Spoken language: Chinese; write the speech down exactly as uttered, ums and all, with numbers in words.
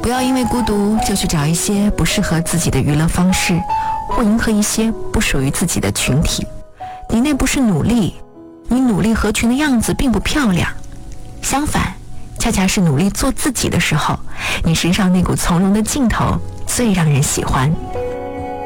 不要因为孤独就去找一些不适合自己的娱乐方式，或迎合一些不属于自己的群体。你那不是努力，你努力合群的样子并不漂亮，相反，恰恰是努力做自己的时候，你身上那股从容的劲头最让人喜欢。